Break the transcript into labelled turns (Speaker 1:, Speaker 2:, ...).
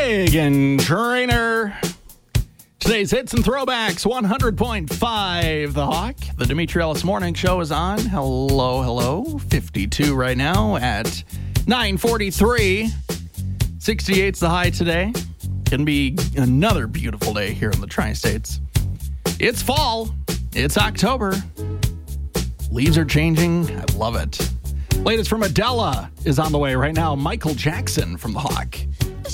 Speaker 1: Megan Trainor. Today's Hits and Throwbacks, 100.5 The Hawk. The Demetri Ellis Morning Show is on. Hello. 52 right now at 9:43. 68's the high today. Gonna be another beautiful day here in the Tri-States. It's fall. It's October. Leaves are changing. I love it. Latest from Adele is on the way right now. Michael Jackson from The Hawk.